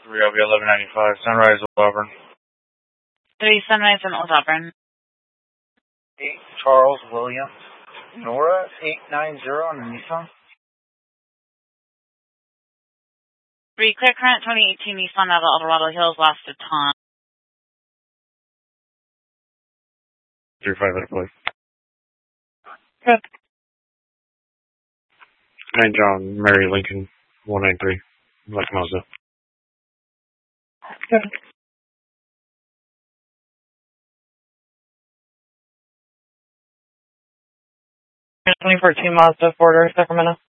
3LB 1195, Sunrise, Auburn. 3 Sunrise in Old Auburn. 8 Charles Williams, Nora, 890 on the Nissan. 3 Clear Current 2018 Nissan out of Eldorado Hills, lost to Tom. 35 please. Good. 9 John, Mary Lincoln, 193, Black Mazda. Good. 2014 Mazda, Ford, Sacramento.